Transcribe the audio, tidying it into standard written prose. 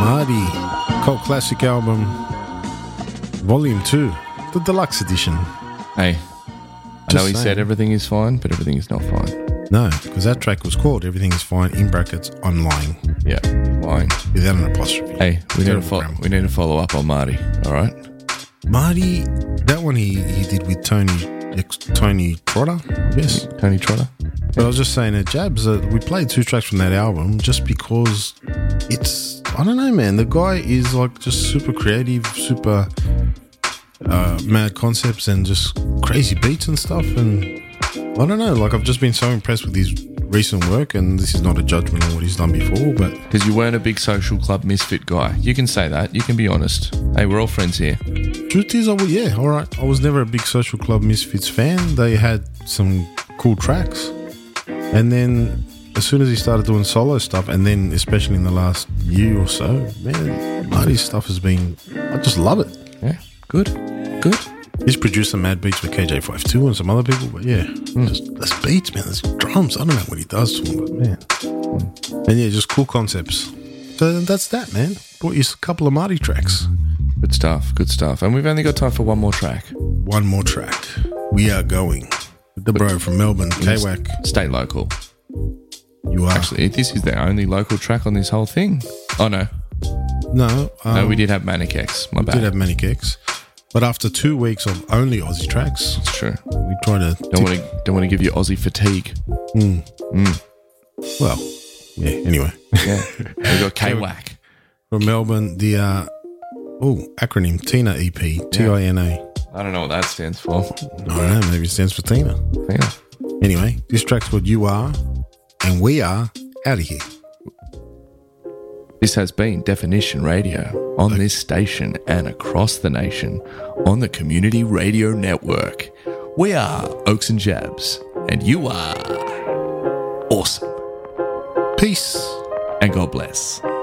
Marty, cult classic album, Volume 2, the deluxe edition. Hey, I know he saying. said everything is fine, but everything is not fine. No, because that track was called Everything Is Fine, in brackets, I'm lying, Yeah, lying. without an apostrophe. Hey, we need Terrible grammar. to follow up on Marty, all right? Marty, that one he did with Tony Trotter, yes. Tony Trotter. But I was just saying at Jabs that we played 2 tracks from that album just because it's, I don't know, man. The guy is like just super creative, super mad concepts and just crazy beats and stuff. And I don't know, like I've just been so impressed with his recent work, and this is not a judgment on what he's done before, but Because you weren't a big social club misfit guy. You can say that. You can be honest. Hey, we're all friends here. truth is, yeah, all right. I was never a big Social Club Misfits fan. They had some cool tracks. And then as soon as he started doing solo stuff, and then especially in the last year or so, man, Marty's stuff has been, I just love it. Yeah, good. Good. He's produced some mad beats with KJ52 and some other people, but yeah, just there's beats, man, there's drums. I don't know what he does to them, but man. And yeah, just cool concepts. So that's that, man. Brought you a couple of Marty tracks. Good stuff. Good stuff. And we've only got time for one more track. One more track. We are going with the bro from Melbourne, K-Wack. Stay local. You are. Actually, this is the only local track on this whole thing. Oh, no. No. No, we did have Manic X. My bad. did have Manic X. But after 2 weeks of only Aussie tracks, It's true. we try to... Don't want to give you Aussie fatigue. Well, yeah, anyway. Yeah. We got K-Wack. From Melbourne, the... acronym, Tina EP, Tina. I don't know what that stands for. I don't know, maybe it stands for Tina. Yeah. Anyway, this track's called You Are, and we are out of here. This has been Definition Radio on this station and across the nation on the Community Radio Network. We are Oaks and Jabs, and you are awesome. Peace. And God bless.